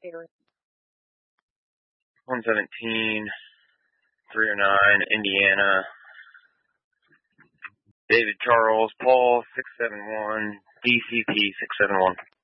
117, 309, Indiana. David Charles, Paul 671, DCP 671.